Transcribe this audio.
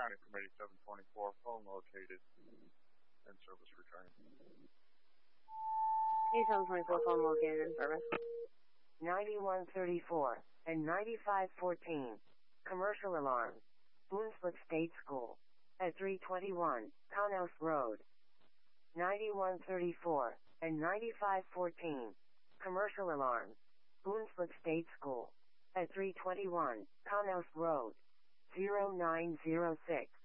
County from 8724, phone located and service returning. 8724, phone located and service. 9134 and 9514. Commercial alarm. Boonslet State School. At 321, Conhouse Road. 9134 and 9514. Commercial alarm. Boonslet State School. At 321, Conhouse Road. 0906.